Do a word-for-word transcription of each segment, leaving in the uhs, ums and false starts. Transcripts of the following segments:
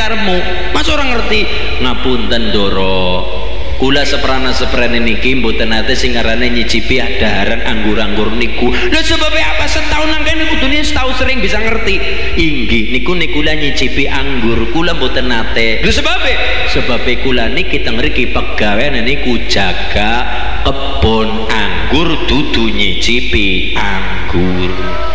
karepmu. Mas orang ngerti. Ngapunten Ndoro, kula seprana seprene niki mboten nate sing ngarane nyicipi daharan anggur-anggur niku. Lha sebabnya apa setahun nangkene kudune setahun sering bisa ngerti. Inggih niku niku kula nyicipi anggur, kula mboten nate. Lha sebabnya sebabe kula niki teng mriki pegawean niku jaga kebon anggur dudu nyicipi anggur.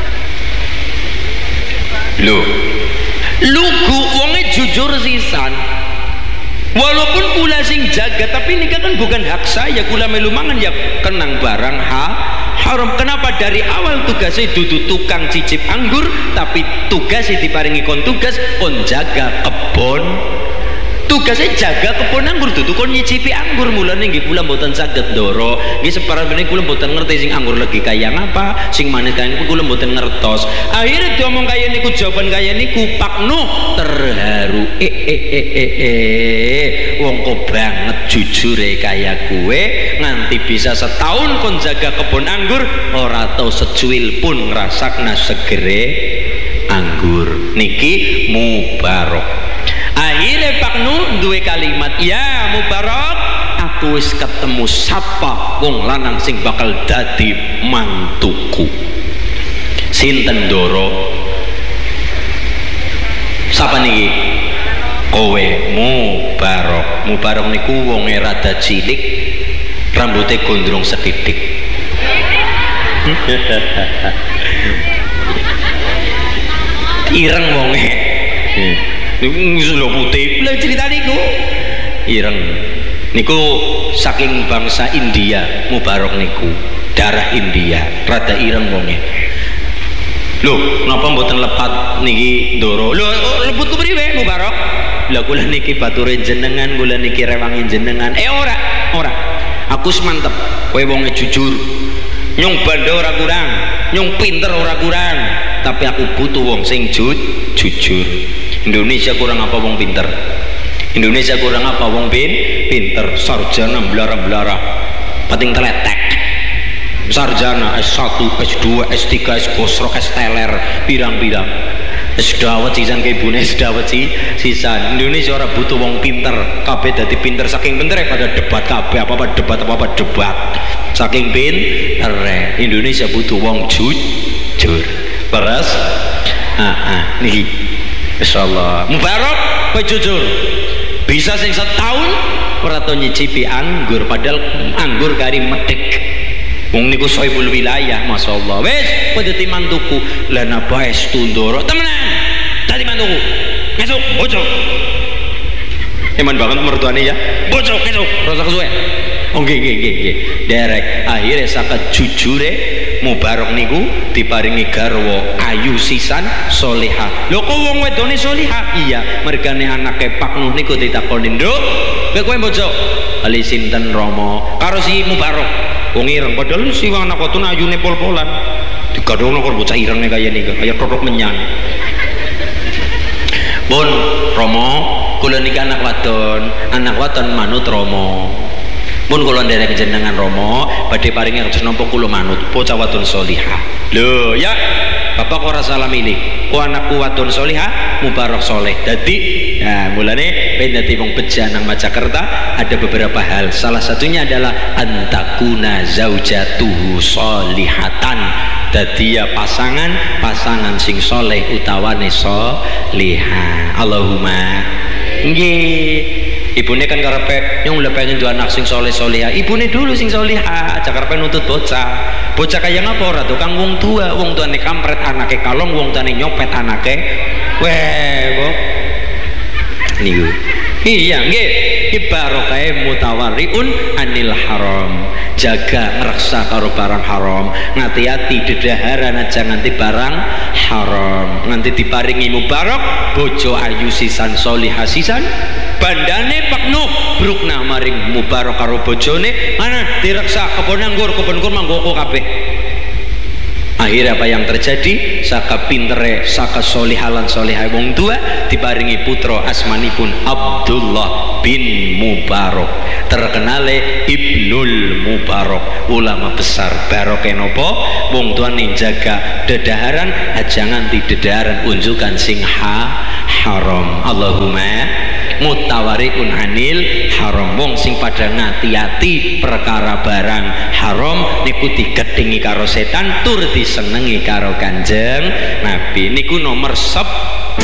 Lho, lugu wonge jujur sisan. Walaupun kula sing jaga, tapi ini kan bukan hak saya. Kula melu mangan ya kenang barang ha haram. Kenapa dari awal tugasnya dudu tukang cicip anggur, tapi tugasnya diparingi kon tugas kon jaga kebon. Tugasnya jaga kebon anggur dudu kon nyicipi anggur. Mulane nggih kula mboten saged ndoro. Nggih separane kula mboten ngerti sing anggur lagi kaya ngapa, sing manis kaya niku kula mboten ngertos. Akhirnya diomong kaya niku, jawaban kaya niku Pak Nuh terharu. Eh eh eh eh eh wong kok banget jujure kaya kue nganti bisa setahun kon jaga kebon anggur ora tau secuil pun ngrasakna segere anggur. Niki Mubarok. Akhirnya Pak Nuh duwe kalimat, ya Mubarok, aku wis ketemu sapa wong lanang sing bakal dadi mantuku. Sinten Ndoro? Sapa niki? Kowe Mubarok. Mubarok niku wonge rada cilik, rambutnya gondrong setitik. Ireng wonge. Niku lho putih. Lha cerita niku ireng. Niku saking bangsa India, Mubarok niku. Darah India, rada ireng wonge. Lho, napa mboten lepat niki Ndoro? Lho, lebut kepriwe Mubarok? Lah kula niki bature jenengan, kula niki rewangi jenengan. Eh ora, ora. Aku semantep, kowe wonge jujur. Nyong bandha ora kurang, nyong pinter ora kurang, tapi aku butuh wong sing ju jujur. Indonesia kurang apa wong pinter? Indonesia kurang apa wong pin pinter? Sarjana belara-belara, pating teletek. Sarjana S satu, S dua, S tiga, S gosrok, S teler, pirang-pirang. S dawet sisan ke ibune, S dawet si sisan. Indonesia ora butuh wong pinter, kabeh dadi pinter. Saking pintere pada debat kabeh, apa-apa debat, apa-apa debat. Saking pintere, Indonesia butuh wong jujur. Leres? Ah ah niki. Insyaallah Mubarok kowe jujur. Bisa sing setahun ora tau nyicipi anggur, padahal anggur kari medhek. Wong niku soibul wilayah, masyaallah. Wis kowe dadi mantuku. Lah napa estu Ndoro? Temenan. Dadi mantuku. Esuk bojo. Eman banget mertuane ya. Bojo esuk rasa kesuwe. Oh nggih nggih nggih. Derek akhire saka jujure Mubarok niku diparingi garwa ayu sisan solehah. Lho kok wong wedone solehah? Iya, mergane anake Pak Nuh niku ditakoni, "Nduk, kowe bojo ali sinten Rama?" Karo si Mubarok. Wong ireng padahal si anak wadon ayune pol-polan. Digadhongno karo bocah irenge kaya niku, kaya totok menyan. Pun Rama, kula niki anak wadon, anak wadon manut Rama. Pun kula nderek jenengan Rama badhe paringi kados napa kula manut bocah wadon salihah. Lho ya bapak ora salah milih, ku anakku wadon salihah Mubarok soleh. Dadi nah mulane ben dadi wong beja nang Majakerta ada beberapa hal. Salah satunya adalah antakuna zaujatuhu solihatan. Dadi ya pasangan pasangan sing soleh utawane salihah. Allahumma nggih. Ibune kan karepe yang udah pengen dua anak sing soleh solehah. Ibune dulu sing solehah, aja karepe nuntut bocah. Bocah kaya ngapa ora tukang wong tua, wong tuane kampret anake kalong, wong tuane nyopet anake. Weh, kok. Niku. Iya, nggih. Ibarakae mutawariun anil haram. Jaga ngeraksa karo barang haram. Ngati-hati dedaharan aja nganti barang haram. Nanti diparingi Mubarok bojo ayu sisan solihah sisan. Bandane Pak Nuh brukna maring Mubarok karo bojone mana direksa kebon anggur, kebon anggur manggoko kabeh. Akhirnya apa yang terjadi? Saka pintere, saka solihalan solihai wong tua diparingi putra asmanipun Abdullah bin Mubarok. Terkenale Ibnul Mubarok, ulama besar. Baroke nopo? Wong tua ninjaga dedaharan aja nganti dedaharan unjukan sing ha haram. Allahumma mutawarikun anil haram. Wong sing pada ngati-ati perkara barang haram niku digedhingi karo setan tur disenengi karo Kanjeng Nabi. Niku nomor sep